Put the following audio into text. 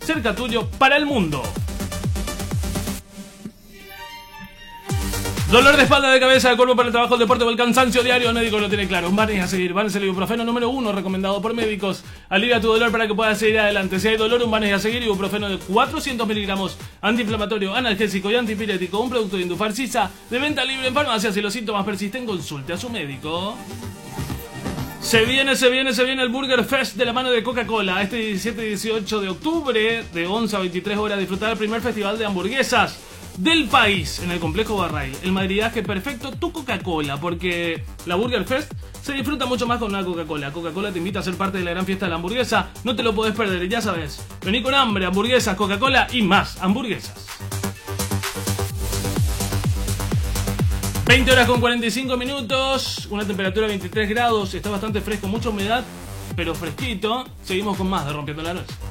cerca tuyo para el mundo. Dolor de espalda, de cabeza, de cuerpo para el trabajo, el deporte o el cansancio diario, el médico lo tiene claro. Un Banes a seguir. Banes el ibuprofeno número 1 recomendado por médicos. Alivia tu dolor para que puedas seguir adelante. Si hay dolor, un Banes a seguir. Ibuprofeno de 400 miligramos, antiinflamatorio, analgésico y antipirético. Un producto de Indufarcisa, de venta libre en farmacias. Si los síntomas persisten, consulte a su médico. Se viene el Burger Fest de la mano de Coca-Cola. Este 17 y 18 de octubre, de 11 a 23 horas, disfrutar el primer festival de hamburguesas del país en el complejo Barrail. El maridaje perfecto, tu Coca-Cola, porque la Burger Fest se disfruta mucho más con una Coca-Cola. Coca-Cola te invita a ser parte de la gran fiesta de la hamburguesa. No te lo podés perder, ya sabes. Vení con hambre, hamburguesas, Coca-Cola y más hamburguesas. 20 horas con 45 minutos, una temperatura de 23 grados, está bastante fresco, mucha humedad, pero fresquito. Seguimos con más de Rompiendo la Noche.